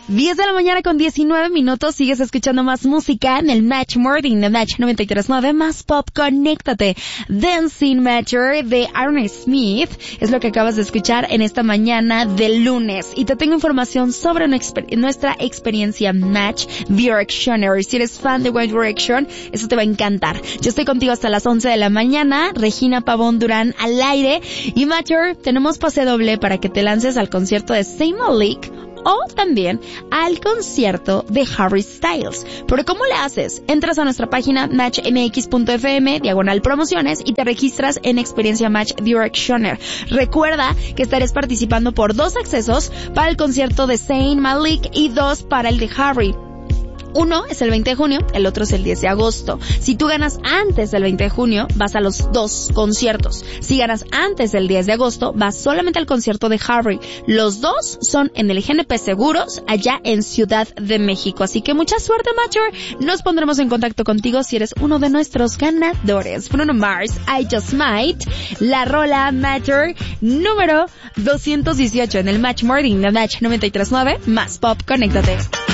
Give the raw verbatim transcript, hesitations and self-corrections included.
diez de la mañana con diecinueve minutos, sigues escuchando más música en el Match Morning de Match noventa y tres punto nueve, más pop, conéctate. Dancing Matter de Aaron Smith es lo que acabas de escuchar en esta mañana del lunes. Y te tengo información sobre exper- nuestra experiencia Match Directioner. Si eres fan de One Direction, eso te va a encantar. Yo estoy contigo hasta las once de la mañana, Regina Pavón Durán al aire. Y Matter, tenemos pase doble para que te lances al concierto de Zayn Malik o también al concierto de Harry Styles. ¿Pero cómo le haces? Entras a nuestra página match m x punto f m, diagonal promociones, y te registras en Experiencia Match Directioner. Recuerda que estarás participando por dos accesos para el concierto de Zayn Malik y dos para el de Harry. Uno es el veinte de junio, el otro es el diez de agosto. Si tú ganas antes del veinte de junio, vas a los dos conciertos. Si ganas antes del diez de agosto, vas solamente al concierto de Harry. Los dos son en el G N P Seguros, allá en Ciudad de México. Así que mucha suerte, Matcher. Nos pondremos en contacto contigo si eres uno de nuestros ganadores. Bruno Mars, I Just Might, la rola Matcher número doscientos dieciocho en el Match Morning de Match noventa y tres punto nueve, más pop, conéctate.